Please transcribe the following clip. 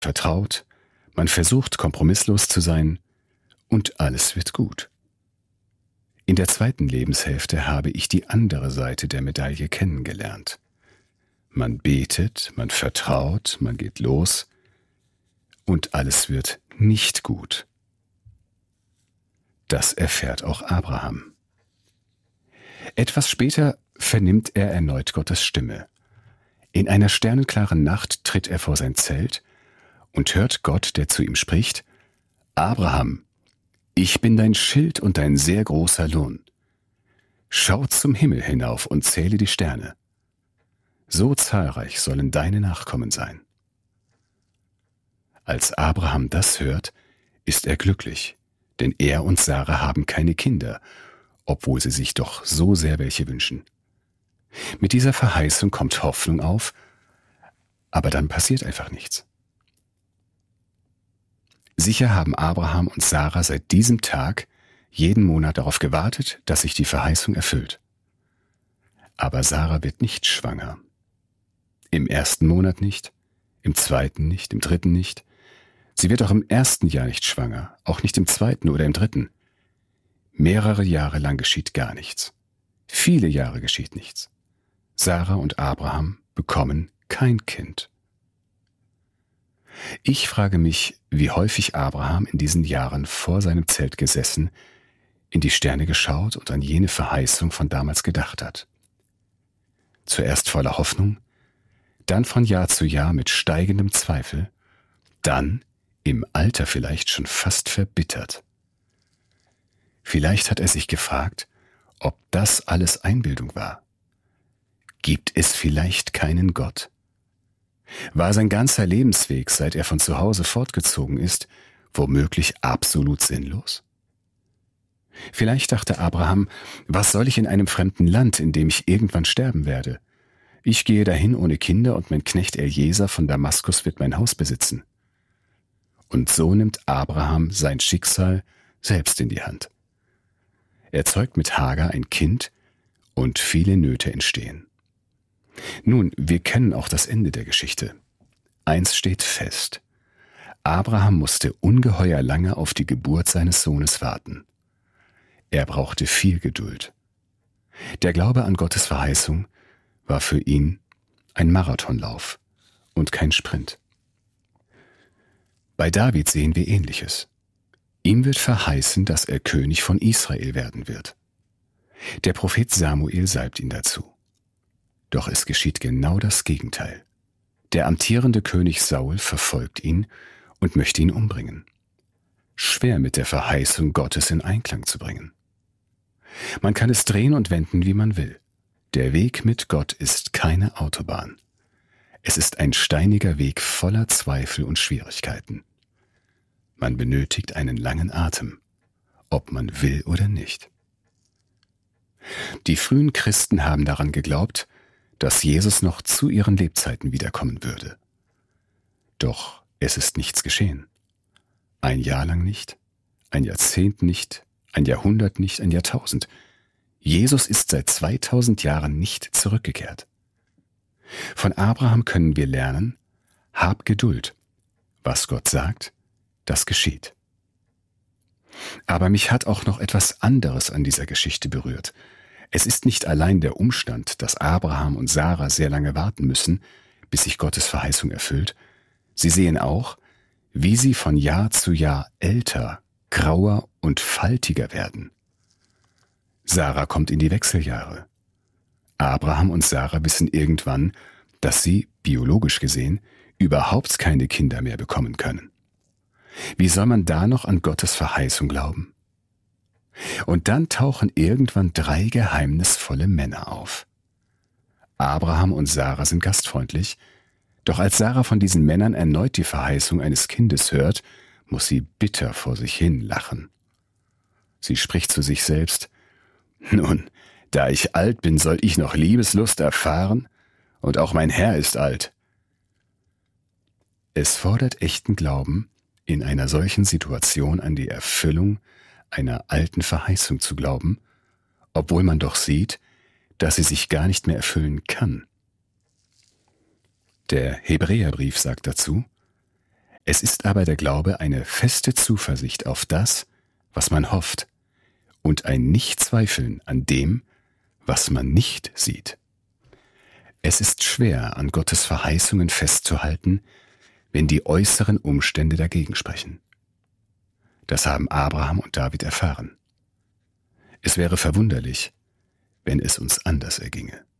vertraut, man versucht kompromisslos zu sein und alles wird gut. In der zweiten Lebenshälfte habe ich die andere Seite der Medaille kennengelernt. Man betet, man vertraut, man geht los und alles wird nicht gut. Das erfährt auch Abraham. Etwas später vernimmt er erneut Gottes Stimme. In einer sternenklaren Nacht tritt er vor sein Zelt und hört Gott, der zu ihm spricht: Abraham, ich bin dein Schild und dein sehr großer Lohn. Schau zum Himmel hinauf und zähle die Sterne. So zahlreich sollen deine Nachkommen sein. Als Abraham das hört, ist er glücklich, denn er und Sarah haben keine Kinder, obwohl sie sich doch so sehr welche wünschen. Mit dieser Verheißung kommt Hoffnung auf, aber dann passiert einfach nichts. Sicher haben Abraham und Sarah seit diesem Tag jeden Monat darauf gewartet, dass sich die Verheißung erfüllt. Aber Sarah wird nicht schwanger. Im ersten Monat nicht, im zweiten nicht, im dritten nicht. Sie wird auch im ersten Jahr nicht schwanger, auch nicht im zweiten oder im dritten. Mehrere Jahre lang geschieht gar nichts. Viele Jahre geschieht nichts. Sarah und Abraham bekommen kein Kind. Ich frage mich, wie häufig Abraham in diesen Jahren vor seinem Zelt gesessen, in die Sterne geschaut und an jene Verheißung von damals gedacht hat. Zuerst voller Hoffnung, dann von Jahr zu Jahr mit steigendem Zweifel, dann im Alter vielleicht schon fast verbittert. Vielleicht hat er sich gefragt, ob das alles Einbildung war. Gibt es vielleicht keinen Gott? War sein ganzer Lebensweg, seit er von zu Hause fortgezogen ist, womöglich absolut sinnlos? Vielleicht dachte Abraham, was soll ich in einem fremden Land, in dem ich irgendwann sterben werde? Ich gehe dahin ohne Kinder und mein Knecht Eliezer von Damaskus wird mein Haus besitzen. Und so nimmt Abraham sein Schicksal selbst in die Hand. Er zeugt mit Hagar ein Kind und viele Nöte entstehen. Nun, wir kennen auch das Ende der Geschichte. Eins steht fest: Abraham musste ungeheuer lange auf die Geburt seines Sohnes warten. Er brauchte viel Geduld. Der Glaube an Gottes Verheißung war für ihn ein Marathonlauf und kein Sprint. Bei David sehen wir Ähnliches. Ihm wird verheißen, dass er König von Israel werden wird. Der Prophet Samuel salbt ihn dazu. Doch es geschieht genau das Gegenteil. Der amtierende König Saul verfolgt ihn und möchte ihn umbringen. Schwer mit der Verheißung Gottes in Einklang zu bringen. Man kann es drehen und wenden, wie man will. Der Weg mit Gott ist keine Autobahn. Es ist ein steiniger Weg voller Zweifel und Schwierigkeiten. Man benötigt einen langen Atem, ob man will oder nicht. Die frühen Christen haben daran geglaubt, dass Jesus noch zu ihren Lebzeiten wiederkommen würde. Doch es ist nichts geschehen. Ein Jahr lang nicht, ein Jahrzehnt nicht, ein Jahrhundert nicht, ein Jahrtausend. Jesus ist seit 2000 Jahren nicht zurückgekehrt. Von Abraham können wir lernen: Hab Geduld. Was Gott sagt, das geschieht. Aber mich hat auch noch etwas anderes an dieser Geschichte berührt. Es ist nicht allein der Umstand, dass Abraham und Sarah sehr lange warten müssen, bis sich Gottes Verheißung erfüllt. Sie sehen auch, wie sie von Jahr zu Jahr älter, grauer und faltiger werden. Sarah kommt in die Wechseljahre. Abraham und Sarah wissen irgendwann, dass sie, biologisch gesehen, überhaupt keine Kinder mehr bekommen können. Wie soll man da noch an Gottes Verheißung glauben? Und dann tauchen irgendwann 3 geheimnisvolle Männer auf. Abraham und Sarah sind gastfreundlich, doch als Sarah von diesen Männern erneut die Verheißung eines Kindes hört, muss sie bitter vor sich hin lachen. Sie spricht zu sich selbst: Nun, da ich alt bin, soll ich noch Liebeslust erfahren? Und auch mein Herr ist alt. Es fordert echten Glauben, in einer solchen Situation an die Erfüllung einer alten Verheißung zu glauben, obwohl man doch sieht, dass sie sich gar nicht mehr erfüllen kann. Der Hebräerbrief sagt dazu: Es ist aber der Glaube eine feste Zuversicht auf das, was man hofft, und ein Nichtzweifeln an dem, was man nicht sieht. Es ist schwer, an Gottes Verheißungen festzuhalten, wenn die äußeren Umstände dagegen sprechen. Das haben Abraham und David erfahren. Es wäre verwunderlich, wenn es uns anders erginge.